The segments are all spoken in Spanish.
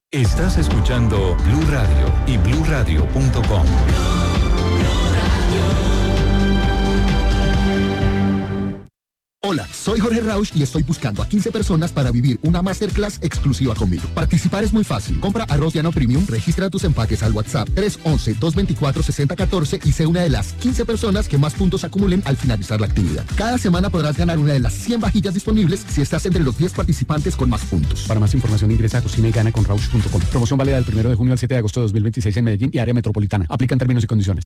Estás escuchando Blue Radio y BlueRadio.com. Hola, soy Jorge Rauch y estoy buscando a 15 personas para vivir una masterclass exclusiva conmigo. Participar es muy fácil. Compra arroz llano premium, registra tus empaques al WhatsApp 311-224-6014 y sé una de las 15 personas que más puntos acumulen al finalizar la actividad. Cada semana podrás ganar una de las 100 vajillas disponibles si estás entre los 10 participantes con más puntos. Para más información ingresa a cocinayGanaconRauch.com. Promoción válida del 1 de junio al 7 de agosto de 2026 en Medellín y área metropolitana. Aplican términos y condiciones.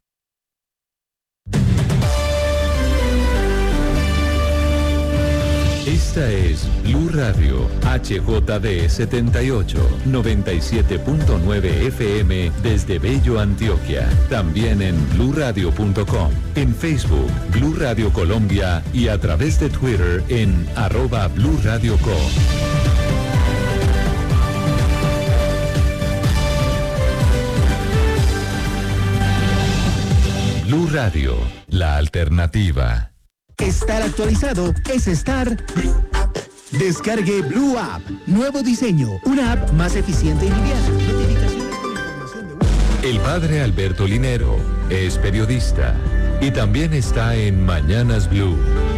Esta es Blue Radio, HJD 78, 97.9 FM desde Bello, Antioquia. También en BlueRadio.com, en Facebook, Blue Radio Colombia y a través de Twitter en @BlueRadioCo. Blue Radio, la alternativa. Estar actualizado es estar... Descargue Blue App. Nuevo diseño. Una app más eficiente y liviana. Notificaciones con información de... El padre Alberto Linero es periodista y también está en Mañanas Blue.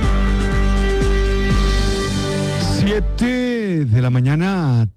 7 de la mañana,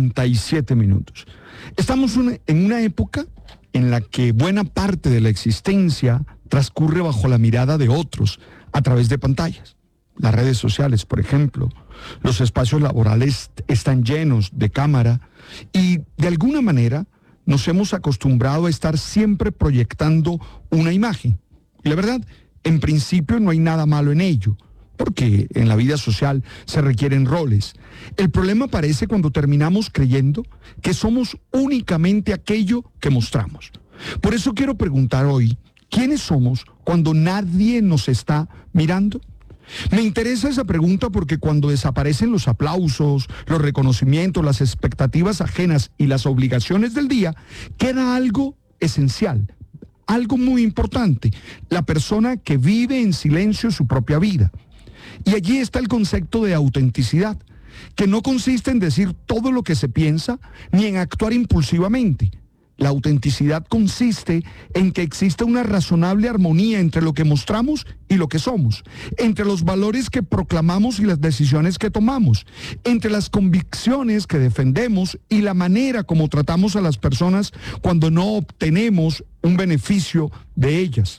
37 minutos. Estamos en una época en la que buena parte de la existencia transcurre bajo la mirada de otros a través de pantallas. Las redes sociales, por ejemplo, los espacios laborales están llenos de cámara y de alguna manera nos hemos acostumbrado a estar siempre proyectando una imagen. Y la verdad, en principio no hay nada malo en ello, porque en la vida social se requieren roles. El problema aparece cuando terminamos creyendo que somos únicamente aquello que mostramos. Por eso quiero preguntar hoy, ¿quiénes somos cuando nadie nos está mirando? Me interesa esa pregunta porque cuando desaparecen los aplausos, los reconocimientos, las expectativas ajenas y las obligaciones del día, queda algo esencial, algo muy importante, la persona que vive en silencio su propia vida. Y allí está el concepto de autenticidad, que no consiste en decir todo lo que se piensa ni en actuar impulsivamente. La autenticidad consiste en que exista una razonable armonía entre lo que mostramos y lo que somos, entre los valores que proclamamos y las decisiones que tomamos, entre las convicciones que defendemos y la manera como tratamos a las personas cuando no obtenemos un beneficio de ellas.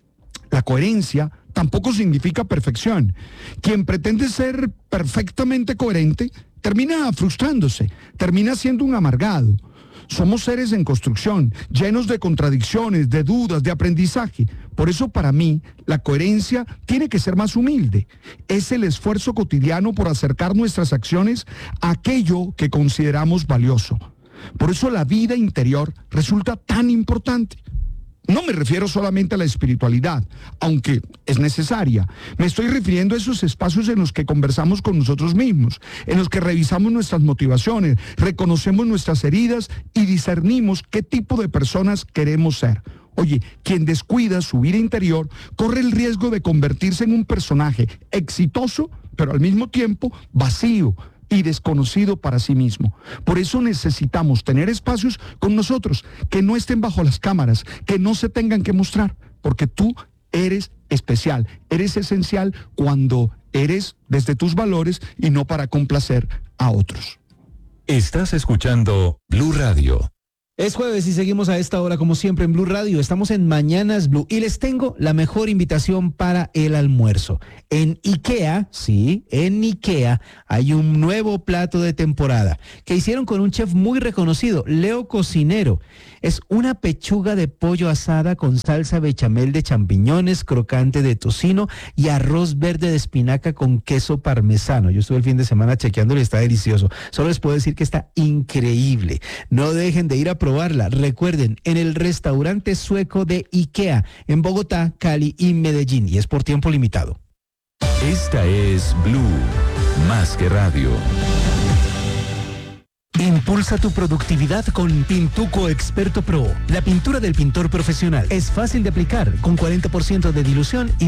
La coherencia tampoco significa perfección. Quien pretende ser perfectamente coherente termina frustrándose, termina siendo un amargado. Somos seres en construcción, llenos de contradicciones, de dudas, de aprendizaje. Por eso para mí, la coherencia tiene que ser más humilde. Es el esfuerzo cotidiano por acercar nuestras acciones a aquello que consideramos valioso. Por eso la vida interior resulta tan importante. No me refiero solamente a la espiritualidad, aunque es necesaria. Me estoy refiriendo a esos espacios en los que conversamos con nosotros mismos, en los que revisamos nuestras motivaciones, reconocemos nuestras heridas y discernimos qué tipo de personas queremos ser. Oye, quien descuida su vida interior corre el riesgo de convertirse en un personaje exitoso, pero al mismo tiempo vacío y desconocido para sí mismo. Por eso necesitamos tener espacios con nosotros que no estén bajo las cámaras, que no se tengan que mostrar, porque tú eres especial, eres esencial cuando eres desde tus valores y no para complacer a otros. Estás escuchando Blue Radio. Es jueves y seguimos a esta hora como siempre en Blue Radio. Estamos en Mañanas Blue y les tengo la mejor invitación para el almuerzo. En IKEA, sí, en IKEA hay un nuevo plato de temporada que hicieron con un chef muy reconocido, Leo Cocinero. Es una pechuga de pollo asada con salsa bechamel de champiñones, crocante de tocino y arroz verde de espinaca con queso parmesano. Yo estuve el fin de semana chequeándolo y está delicioso. Solo les puedo decir que está increíble. No dejen de ir a probarla. Recuerden, en el restaurante sueco de IKEA, en Bogotá, Cali y Medellín. Y es por tiempo limitado. Esta es Blue, más que radio. Impulsa tu productividad con Pintuco Experto Pro. La pintura del pintor profesional es fácil de aplicar, con 40% de dilución y